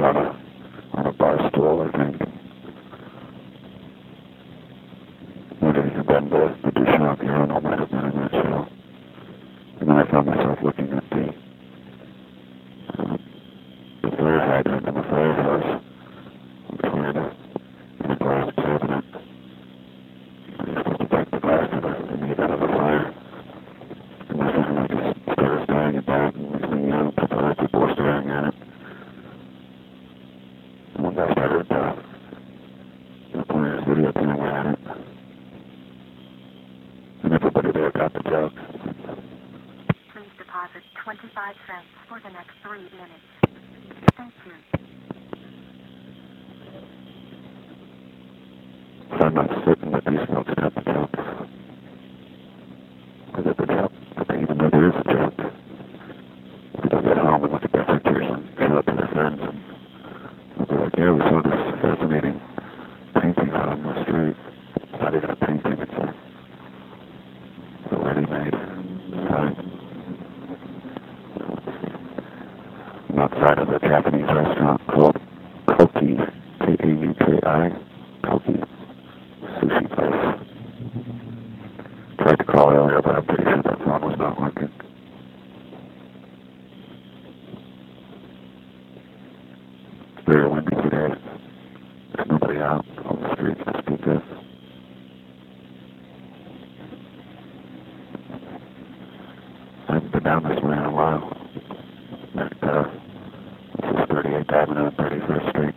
on a bar stool, I think. Maybe then the Duchamp urinal might have been in that show. And then I found myself looking at the fire hydrant in the firehouse before the glass cabinet. I was supposed to break the glass to the meat out of the fire. And then I just started staring at that, and next thing you know, a couple other people were staring at it. And one guy started playing his video camera at it. And everybody there got the joke. Please deposit 25 cents for the next 3 minutes. Thank you. But I'm not certain that these folks got the joke. Because if the joke, even though there is a joke, if they'll get home and look at their pictures and show it to their friends, and they'll be like, yeah, we saw this fascinating painting out on the street. It's not even a painting, it's a ready-made sign. Outside of the Japanese restaurant called Koki, K-A-U-K-I, Koki sushi place. Tried to call earlier, but I'm pretty sure that phone was not working. It's very windy today. There's nobody out on the streets to speak of. I haven't been down this way in a while. This is 38th Avenue and 31st Street.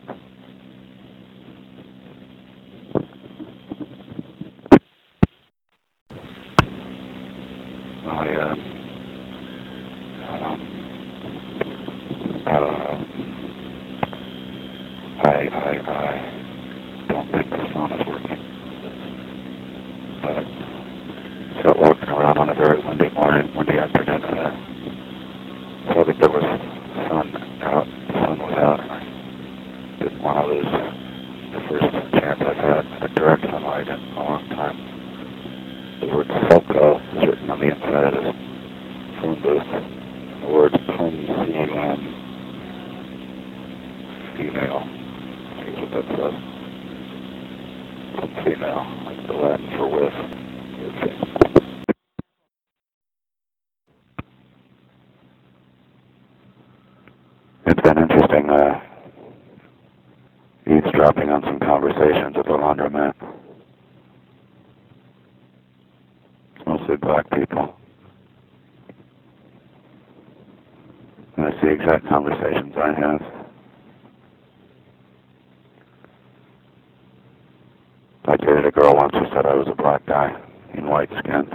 I don't think the phone is working. But so walking around on a very windy morning, windy afternoon, so I think there was sun out, the sun was out, and I didn't want to lose the first chance I've had at direct sunlight in a long time. The word Selco is written on the inside of this phone booth. The word C-U-M, female. See what that says. Female, like the Latin for with. It's been interesting eavesdropping on some conversations at the laundromat. It's mostly black people. And I see exact conversations I have. I dated a girl once who said I was a black guy in white skin.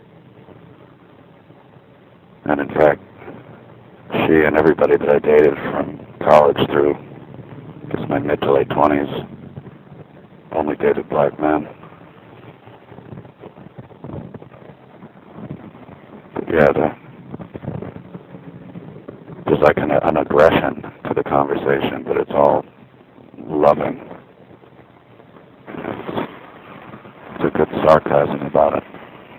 And in fact, she and everybody that I dated from college through just my mid to late 20s only dated black men. But yeah, there's like an aggression to the conversation, but it's all loving. It's a good sarcasm about it.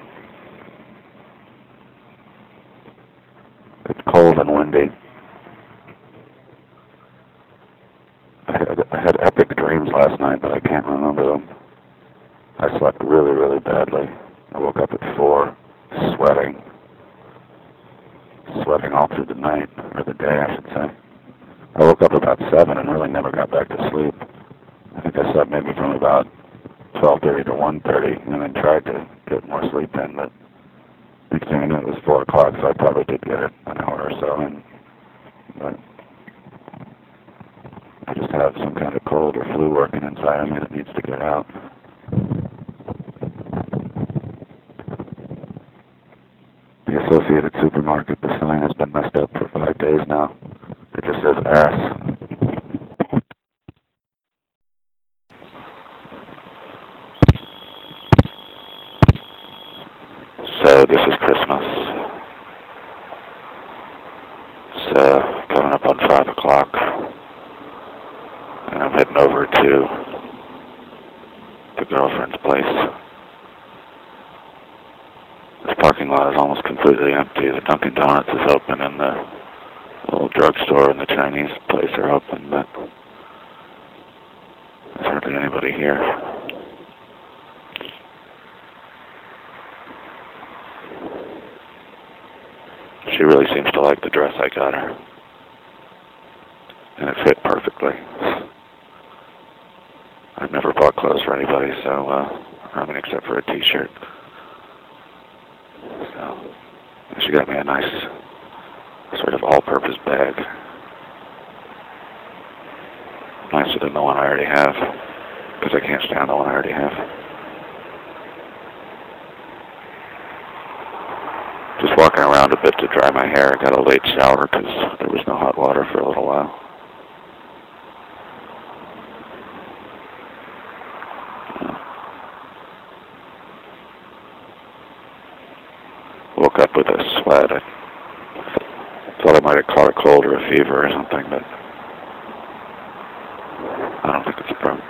It's cold and windy. I had epic dreams last night, but I can't remember them. I slept really, really badly. I woke up at 4, sweating all through the night, or the day, I should say. I woke up about 7 and really never got back to sleep. I think I slept maybe from about 12:30 to 1:30, and then tried to get more sleep in, but next thing I knew it was 4 o'clock, so I probably did get it an hour or so in. But I just have some kind of cold or flu working inside of me that needs to get out. The Associated Supermarket, the sign has been messed up for 5 days now. It just says ass. So this is Christmas. It's coming up on 5 o'clock. And I'm heading over to the girlfriend's place. This parking lot is almost completely empty. The Dunkin' Donuts is open and the little drugstore and the Chinese place are open, but see anybody here. She really seems to like the dress I got her. And it fit perfectly. I've never bought clothes for anybody, so, except for a t-shirt. So, she got me a nice, sort of all-purpose bag. Nicer than the one I already have, because I can't stand the one I already have. Just walking around a bit to dry my hair. I got a late shower because there was no hot water for a little while. Woke up with a sweat. I thought I might have caught a cold or a fever or something, but I don't think it's a problem.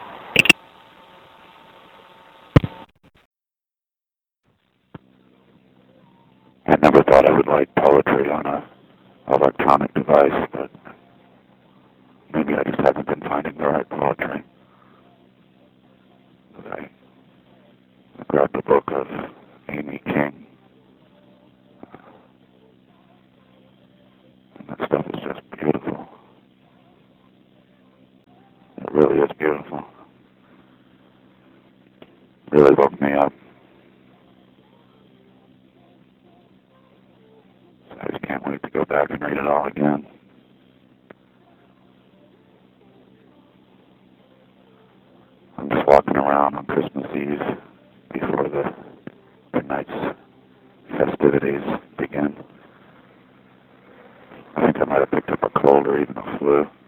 I never thought I would like poetry on a electronic device, but maybe I just haven't been finding the right poetry. But I grabbed a book of Amy King, and that stuff is just beautiful. It really is beautiful. Really woke me up. I just can't wait to go back and read it all again. I'm just walking around on Christmas Eve before the night's festivities begin. I think I might have picked up a cold or even a flu.